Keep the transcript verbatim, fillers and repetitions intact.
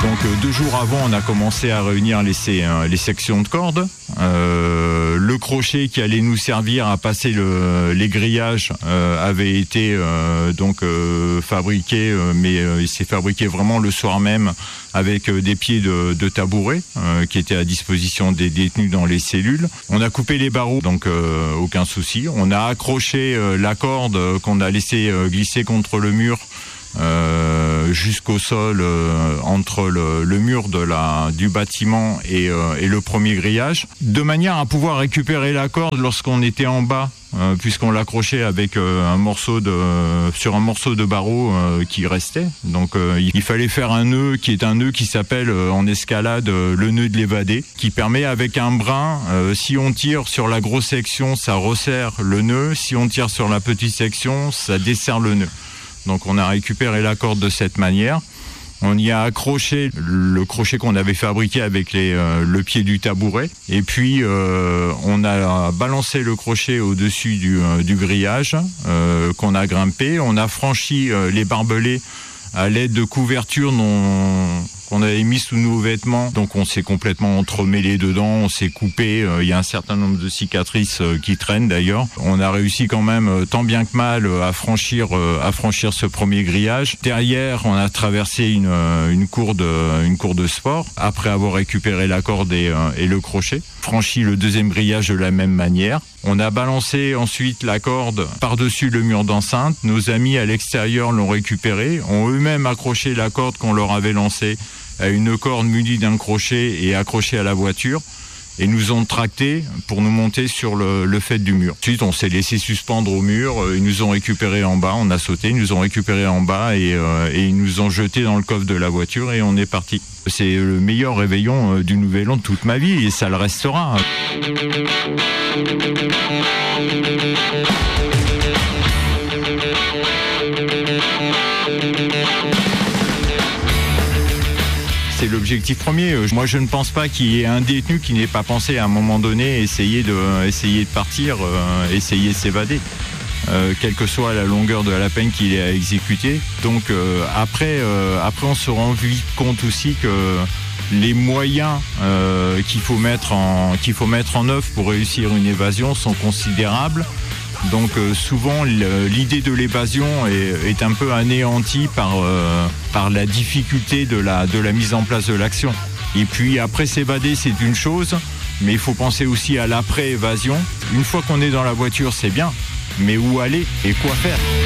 Donc euh, deux jours avant, on a commencé à réunir les, euh, les sections de cordes. Euh, le crochet qui allait nous servir à passer le, les grillages euh, avait été euh, donc euh, fabriqué, euh, mais euh, il s'est fabriqué vraiment le soir même avec euh, des pieds de, de tabouret euh, qui étaient à disposition des détenus dans les cellules. On a coupé les barreaux, donc euh, aucun souci. On a accroché euh, la corde qu'on a laissé euh, glisser contre le mur. Euh, jusqu'au sol euh, entre le, le mur de la, du bâtiment et, euh, et le premier grillage, de manière à pouvoir récupérer la corde lorsqu'on était en bas, euh, puisqu'on l'accrochait avec euh, un morceau de, sur un morceau de barreau euh, qui restait. Donc euh, il fallait faire un nœud qui est un nœud qui s'appelle euh, en escalade euh, le nœud de l'évadé, qui permet avec un brin, euh, si on tire sur la grosse section, ça resserre le nœud, si on tire sur la petite section, ça desserre le nœud. Donc on a récupéré la corde de cette manière. On y a accroché le crochet qu'on avait fabriqué avec les, euh, le pied du tabouret. Et puis euh, on a balancé le crochet au-dessus du, euh, du grillage euh, qu'on a grimpé. On a franchi euh, les barbelés à l'aide de couvertures non, qu'on avait mis sous nos vêtements. Donc on s'est complètement entremêlé dedans, on s'est coupé. Il y a un certain nombre de cicatrices qui traînent d'ailleurs. On a réussi quand même, tant bien que mal, à franchir, à franchir ce premier grillage. Derrière, on a traversé une, une, cour, de, une cour de sport, après avoir récupéré la corde et, et le crochet. Franchi le deuxième grillage de la même manière. On a balancé ensuite la corde par-dessus le mur d'enceinte. Nos amis à l'extérieur l'ont récupérée, ont eux-mêmes accroché la corde qu'on leur avait lancée à une corde munie d'un crochet et accrochée à la voiture, et nous ont tractés pour nous monter sur le, le faîte du mur. Ensuite, on s'est laissé suspendre au mur, ils nous ont récupérés en bas, on a sauté, ils nous ont récupérés en bas et, euh, et ils nous ont jetés dans le coffre de la voiture et on est parti. C'est le meilleur réveillon du Nouvel An de toute ma vie et ça le restera. C'est l'objectif premier. Moi, je ne pense pas qu'il y ait un détenu qui n'ait pas pensé à un moment donné essayer de, essayer de partir, euh, essayer de s'évader, euh, quelle que soit la longueur de la peine qu'il ait à exécuter. Donc euh, après, euh, après, on se rend vite compte aussi que les moyens euh, qu'il faut mettre en, qu'il faut mettre en œuvre pour réussir une évasion sont considérables. Donc euh, souvent l'idée de l'évasion est, est un peu anéantie par, euh, par la difficulté de la, de la mise en place de l'action. Et puis après s'évader c'est une chose, mais il faut penser aussi à l'après-évasion. Une fois qu'on est dans la voiture c'est bien, mais où aller et quoi faire ?